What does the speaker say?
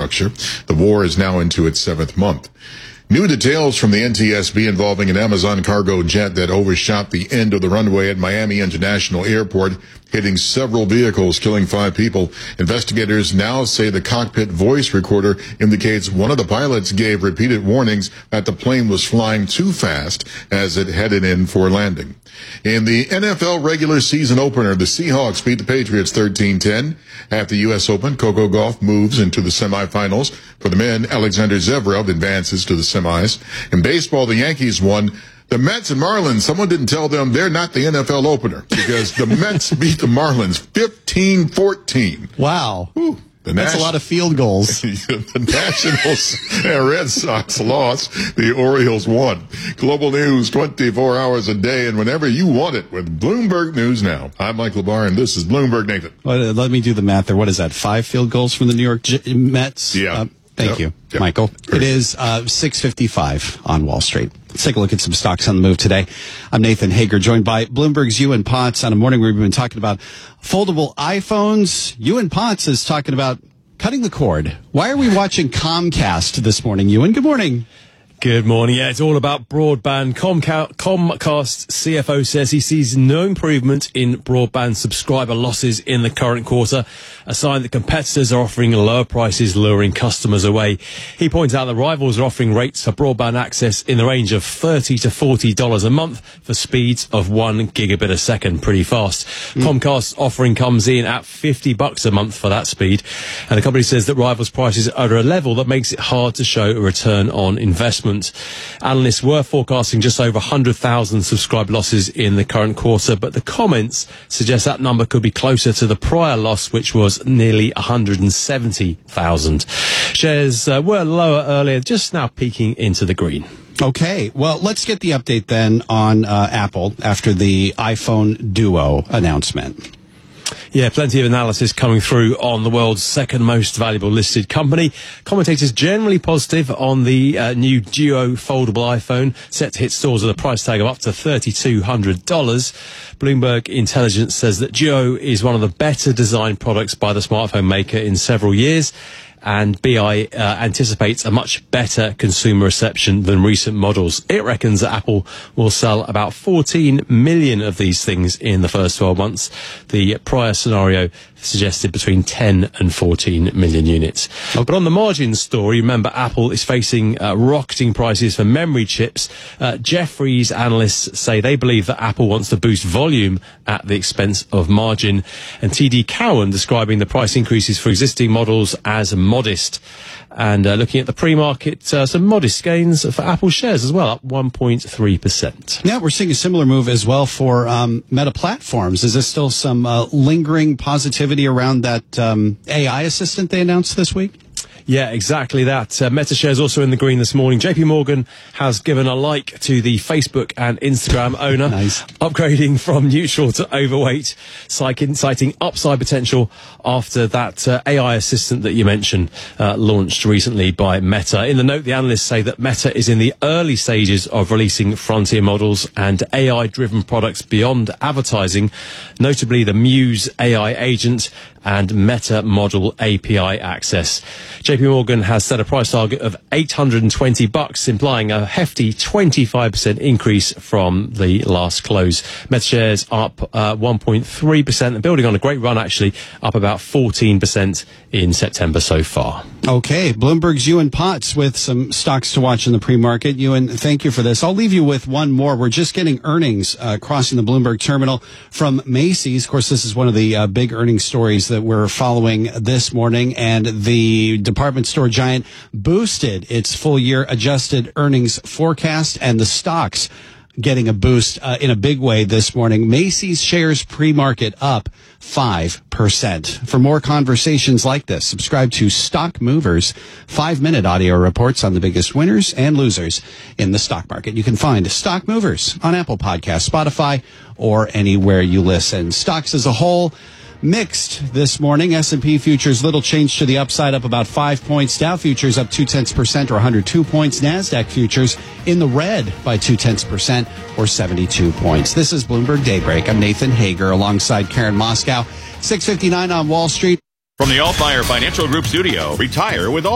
infrastructure. The war is now into its 7th month. New details from the NTSB involving an Amazon cargo jet that overshot the end of the runway at Miami International Airport, hitting several vehicles, killing 5 people. Investigators now say the cockpit voice recorder indicates one of the pilots gave repeated warnings that the plane was flying too fast as it headed in for landing. In the NFL regular season opener, the Seahawks beat the Patriots 13-10. At the U.S. Open, Coco Gauff moves into the semifinals. For the men, Alexander Zverev advances to the semis. In baseball, the Yankees won. The Mets and Marlins, someone didn't tell them they're not the NFL opener because the Mets beat the Marlins 15-14. Wow. Ooh. That's a lot of field goals. The Nationals and Red Sox lost. The Orioles won. Global news 24 hours a day and whenever you want it with Bloomberg News Now. I'm Mike LeBar, and this is Bloomberg Nathan. Well, let me do the math there. What is that, 5 field goals from the New York Mets? Yeah. Thank you, Michael. It is 6:55 on Wall Street. Let's take a look at some stocks on the move today. I'm Nathan Hager, joined by Bloomberg's Ewan Potts on a morning where we've been talking about foldable iPhones. Ewan Potts is talking about cutting the cord. Why are we watching Comcast this morning, Ewan? Good morning. Good morning. Yeah, it's all about broadband. Comcast CFO says he sees no improvement in broadband subscriber losses in the current quarter, a sign that competitors are offering lower prices, luring customers away. He points out that rivals are offering rates for broadband access in the range of $30 to $40 a month for speeds of 1 gigabit a second. Pretty fast. Comcast's offering comes in at $50 a month for that speed, and the company says that rivals' prices are at a level that makes it hard to show a return on investment. Analysts were forecasting just over 100,000 subscriber losses in the current quarter, but the comments suggest that number could be closer to the prior loss, which was nearly 170,000. Shares were lower earlier, just now peaking into the green. Okay, well, let's get the update then on Apple after the iPhone Duo announcement. Yeah, plenty of analysis coming through on the world's second most valuable listed company. Commentators generally positive on the new Duo foldable iPhone, set to hit stores at a price tag of up to $3,200. Bloomberg Intelligence says that Duo is one of the better designed products by the smartphone maker in several years, and BI anticipates a much better consumer reception than recent models. It reckons that Apple will sell about 14 million of these things in the first 12 months. The prior scenario suggested between 10 and 14 million units. But on the margin story, remember, Apple is facing rocketing prices for memory chips. Jefferies analysts say they believe that Apple wants to boost volume at the expense of margin. And TD Cowen describing the price increases for existing models as modest. And looking at the pre-market, some modest gains for Apple shares as well, up 1.3%. Yeah, we're seeing a similar move as well for Meta Platforms. Is there still some lingering positivity around that AI assistant they announced this week? Yeah, exactly that. Meta shares also in the green this morning. JP Morgan has given a like to the Facebook and Instagram owner, Nice. upgrading from neutral to overweight, citing upside potential after that AI assistant that you mentioned launched recently by Meta. In the note, the analysts say that Meta is in the early stages of releasing frontier models and AI-driven products beyond advertising, notably the Muse AI agent and Meta Model API access. JP Morgan has set a price target of $820, implying a hefty 25% increase from the last close. Meta shares up 1.3%, and building on a great run, actually, up about 14% in September so far. Okay, Bloomberg's Ewan Potts with some stocks to watch in the pre-market. Ewan, thank you for this. I'll leave you with one more. We're just getting earnings crossing the Bloomberg terminal from Macy's. Of course, this is one of the big earnings stories that we're following this morning, and the department store giant boosted its full-year adjusted earnings forecast, and the stocks getting a boost in a big way this morning. Macy's shares pre-market up 5%. For more conversations like this, subscribe to Stock Movers, 5-minute audio reports on the biggest winners and losers in the stock market. You can find Stock Movers on Apple Podcasts, Spotify, or anywhere you listen. Stocks as a whole, mixed this morning. S&P futures little change to the upside, up about 5 points. Dow futures up 0.2% or 102 points. NASDAQ futures in the red by 0.2% or 72 points. This is Bloomberg Daybreak. I'm Nathan Hager alongside Karen Moscow. 6:59 on Wall Street. From the Altmeyer Financial Group studio, retire with